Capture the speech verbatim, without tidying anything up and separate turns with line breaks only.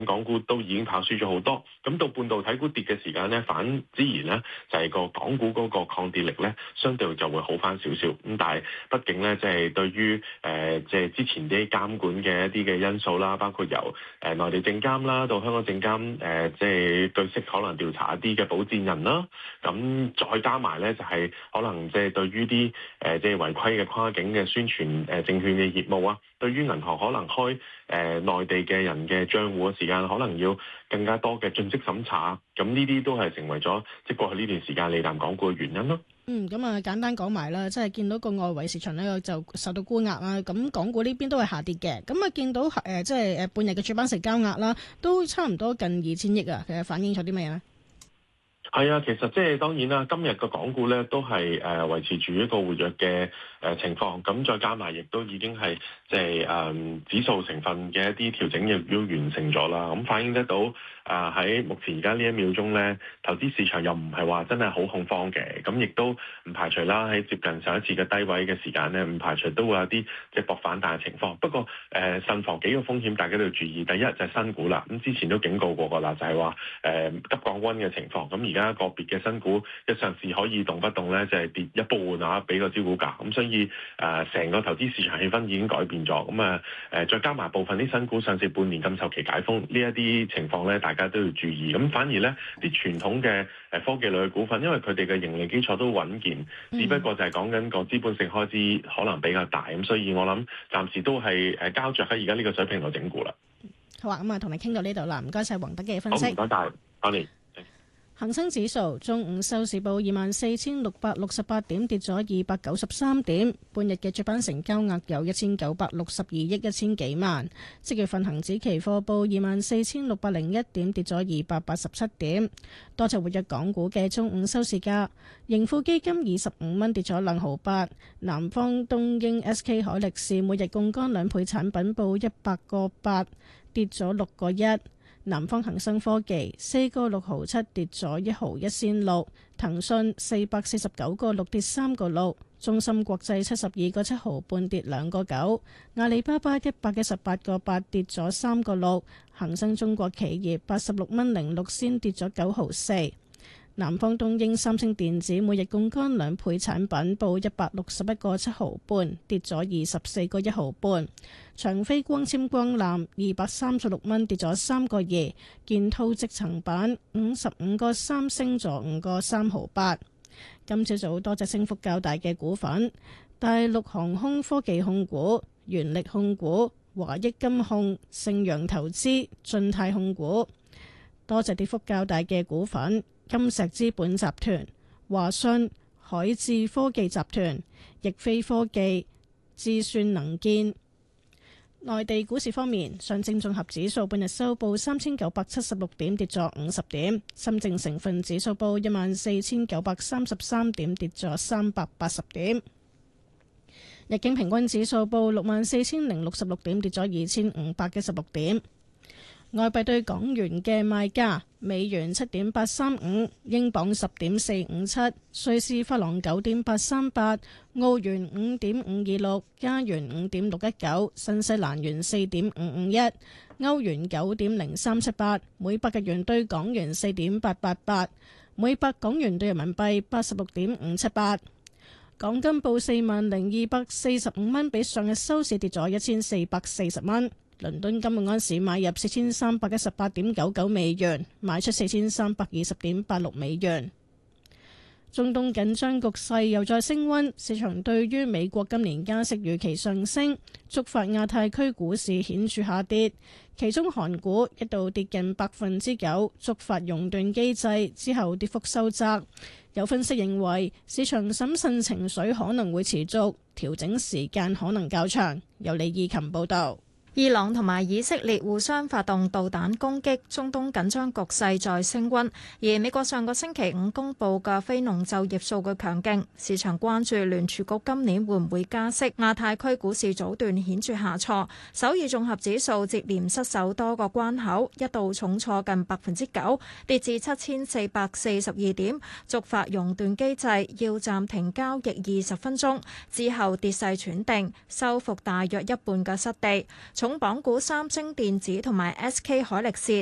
港股都已經跑輸咗好多，咁到半導體股跌嘅時間咧，反之然咧就係、是、個港股嗰個抗跌力咧，相對就會好翻少少。咁但係畢竟咧，即、就、係、是、對於誒即係之前啲監管嘅一啲嘅因素啦，包括由誒內地證監啦到香港證監誒即係據悉可能調查一啲嘅保薦人啦，咁再加埋咧就係、是、可能即係對於啲誒即係違規嘅跨境嘅宣傳誒證券嘅業務啊，對於銀行可能開誒、呃、內地嘅人嘅賬戶嘅時間，可能要更加多嘅盡職審查，咁呢啲都係成為咗即係過去呢段時間利淡港股嘅原因咯。
嗯，咁啊簡單講埋啦，即係見到個外圍市場呢就受到沽壓啦，咁港股呢邊都係下跌嘅，咁啊見到誒、呃、即係誒半日嘅主板成交額啦，都差唔多近二千億啊，其實反映咗啲乜嘢咧？
係啊，其實即係當然啦，今日個港股咧都係誒維持住一個活躍嘅誒情況，咁再加埋亦都已經係即係誒指數成分嘅一啲調整亦都完成咗啦，咁反映得到啊喺目前而家呢一秒鐘咧，投資市場又唔係話真係好恐慌嘅，咁亦都唔排除啦喺接近上一次嘅低位嘅時間咧，唔排除都會有啲即係博反彈嘅情況。不過誒慎防幾個風險，大家都要注意。第一就係新股啦，咁之前都警告過㗎啦，就係話誒急降溫嘅情況。咁而家個別嘅新股一上市可以動不動咧，就係跌一半啊，俾個招股價。咁所以誒成個投資市場氣氛已經改變咗。咁啊誒再加埋部分啲新股上市半年禁售期解封呢一啲情況咧，大家都要注意。咁反而咧啲傳統嘅誒科技類嘅股份，因為佢哋嘅盈利基礎都穩健，只不過就係講緊個資本性開支可能比較大。咁所以我諗暫時都係誒膠着喺而家呢個水平度整固啦。
好啊，咁啊同你傾到呢度啦，唔該晒黃德基嘅分析。
好，唔該晒，多謝。
恒生指數中午收市報二萬四千六百六十八點，跌咗二百九十三點。半日嘅主板成交額有一千九百六十二億一千幾萬。即月份恒指期貨報二萬四千六百零一點，跌咗二百八十七點。多隻活躍港股嘅中午收市價，盈富基金二十五蚊，跌咗兩毫八。南方東英 S K 海力士每日槓桿兩倍產品報一百個八，跌咗六個一。南方恒生科技四個六毫七，跌咗一毫一仙六，騰訊四百四十九個六，跌三個六，中芯國際七十二個七毫半，跌兩個九，阿里巴巴一百一十八個八，跌咗三個六，恒生中國企業八十六蚊零六仙，跌咗九毫四。南方東英三星電子每日槓桿兩倍產品報一百六十一個七毫半，跌咗二十四個一毫半。長飛光纖光纜二百三十六蚊，跌咗三個二。建滔積層板五十五個三，升咗五個三毫八。今朝早多隻升幅較大嘅股份：大陸航空科技控股、原力控股、華益金控、盛陽投資、晉泰控股。多隻跌幅較大嘅股份：金石資本集團、華信、海智科技集團、易飛科技、智算能建。內地股市方面，上證綜合指數半日收報三千九百七十六點，跌咗五十點；深證成分指數報一萬四千九百三十三點，跌咗三百八十點。日經平均指數報六萬四千零六十六點，跌咗二千五百一十六點。外幣對港元嘅賣價：美元七點八三五，英鎊十點四五七，瑞士法郎九點八三八，澳元五點五二六，加元五點六一九，新西蘭元四點五五一，歐元九點零三七八，每百日元對港元四點八八八，每百港元對人民幣八十六點五七八。港金報四萬零二百四十五蚊，比上日收市跌咗一千四百四十蚊。倫敦金每盎司買入四千三百一十八點九九美元，賣出四千三百二十點八六美元。中東緊張局勢又再升溫，市場對於美國今年加息預期上升，觸發亞太區股市顯著下跌。其中韓股一度跌近百分之九，觸發熔斷機制之後跌幅收窄。有分析認為，市場審慎情緒可能會持續，調整時間可能較長。由李義琴報導。
伊朗同埋以色列互相發動導彈攻擊，中東緊張局勢再升溫。而美國上個星期五公布嘅非農就業數據強勁，市場關注聯儲局今年會唔會加息。亞太區股市早段顯著下挫，首爾綜合指數接連失守多個關口，一度重挫近百分之九，跌至七千四百四十二點，觸發熔斷機制，要暫停交易二十分鐘之後，跌勢喘定，收復大約一半嘅失地。 重磅股三星電子同埋 S K 海力士